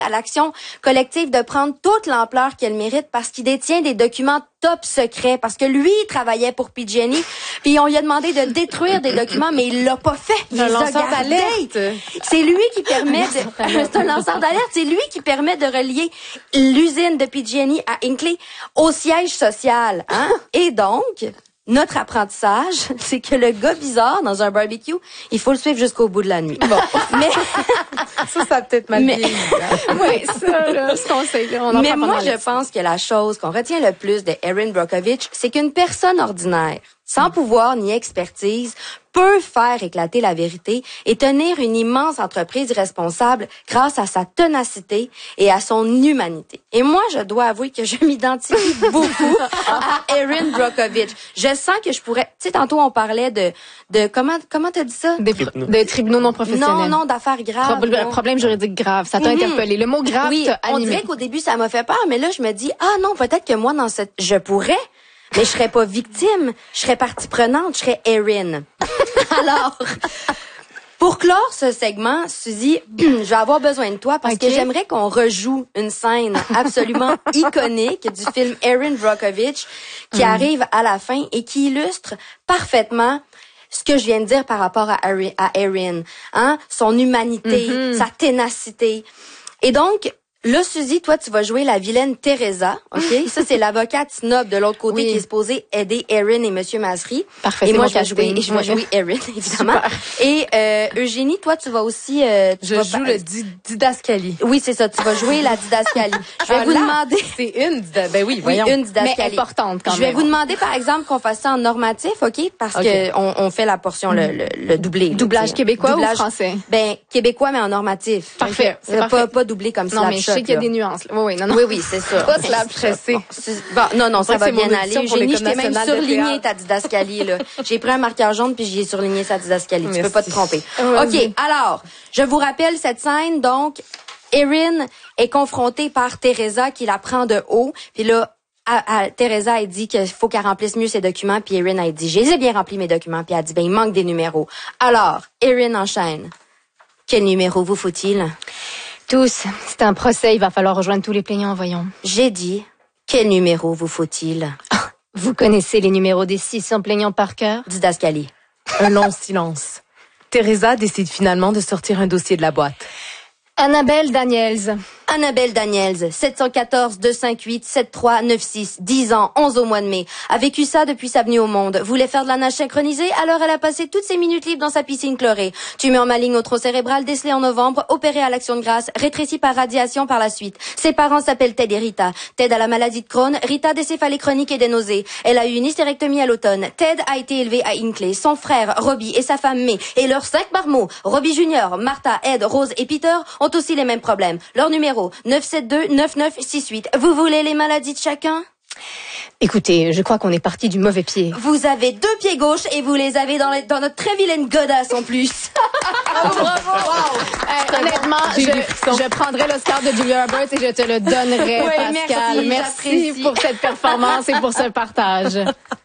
à l'action collective de prendre toute l'ampleur qu'elle mérite parce qu'il détient des documents top secrets, parce que lui, il travaillait pour PG&E, puis on lui a demandé de détruire des documents, mais il l'a pas fait. Il les a gardés. C'est lui qui permet c'est un lanceur d'alerte, c'est lui qui permet de relier l'usine de PG&E à Hinkley au siège social, hein? Et donc, notre apprentissage, c'est que le gars bizarre dans un barbecue, il faut le suivre jusqu'au bout de la nuit. Bon, mais ça a peut-être mal vieilli. Oui, ça là, ce conseil là, mais moi je pense que la chose qu'on retient le plus de Erin Brockovich, c'est qu'une personne ordinaire, sans pouvoir ni expertise, peut faire éclater la vérité et tenir une immense entreprise responsable grâce à sa ténacité et à son humanité. Et moi, je dois avouer que je m'identifie beaucoup à Erin Brockovich. Je sens que je pourrais... Tu sais, tantôt, on parlait de comment t'as dit ça? Des tribunaux non professionnels. Non, d'affaires graves. Problème juridique grave. Ça t'a interpellé. Le mot grave t'a animé. On dirait qu'au début, ça m'a fait peur, mais là, je me dis, ah non, peut-être que moi, je pourrais... Mais je serais pas victime, je serais partie prenante, je serais Erin. Alors, pour clore ce segment, Suzy, je vais avoir besoin de toi parce que j'aimerais qu'on rejoue une scène absolument iconique du film Erin Brockovich qui arrive à la fin et qui illustre parfaitement ce que je viens de dire par rapport à Erin, hein, son humanité, sa ténacité. Et donc, là, Suzy, toi, tu vas jouer la vilaine Teresa, OK? Ça, c'est l'avocate snob de l'autre côté qui est supposée aider Erin et Monsieur Masry. Parfait. Et moi, je vais jouer Erin, évidemment. Super. Et Eugénie, toi, tu vas aussi... je joue le didascalie. Oui, c'est ça. Tu vas jouer la didascalie. Je vais vous demander... C'est une... Ben oui, voyons. Oui, une didascalie. Mais importante quand même. Je vais vous demander, par exemple, qu'on fasse ça en normatif, OK? Parce que on fait la portion, le doublé. Doublage québécois ou français? Ben, québécois, mais en normatif. Parfait. Pas doublé comme ça. Je sais qu'il y a des nuances. Oui, c'est ça. Pas stressé. Bon, non, ça va bien aller. Eugénie, je t'ai même surligné ta didascalie, là. J'ai pris un marqueur jaune puis j'y ai surligné sa didascalie. Tu peux pas te tromper. OK, alors, je vous rappelle cette scène. Donc, Erin est confrontée par Teresa qui la prend de haut. Puis là, Teresa, elle dit qu'il faut qu'elle remplisse mieux ses documents. Puis Erin, elle dit, j'ai bien rempli mes documents. Puis elle dit, ben, il manque des numéros. Alors, Erin enchaîne. Quel numéro vous faut-il? Tous. C'est un procès, il va falloir rejoindre tous les plaignants, voyons. J'ai dit, quel numéro vous faut-il? Vous connaissez les numéros des 600 plaignants par cœur? Didascalie. Un long silence. Teresa décide finalement de sortir un dossier de la boîte. Annabelle Daniels. Annabelle Daniels, 714-258-7396, 10 ans, 11 au mois de mai. A vécu ça depuis sa venue au monde. Voulait faire de la nage synchronisée, alors elle a passé toutes ses minutes libres dans sa piscine chlorée. Tumeur maligne au tronc cérébral décelée en novembre, opérée à l'action de grâce, rétrécie par radiation par la suite. Ses parents s'appellent Ted et Rita. Ted a la maladie de Crohn, Rita des céphalées chroniques et des nausées. Elle a eu une hystérectomie à l'automne. Ted a été élevé à Hinkley. Son frère, Robbie, et sa femme May, et leurs 5 marmots, Robbie Junior, Martha, Ed, Rose et Peter, ont aussi les mêmes problèmes. Leur numéro, 972-9968. Vous voulez les maladies de chacun? Écoutez, je crois qu'on est parti du mauvais pied. Vous avez 2 pieds gauches et vous les avez dans notre très vilaine godasse en plus. Bravo! Wow. Honnêtement, je prendrai l'Oscar de Julia Roberts et je te le donnerai, Pascal. Merci pour cette performance et pour ce partage.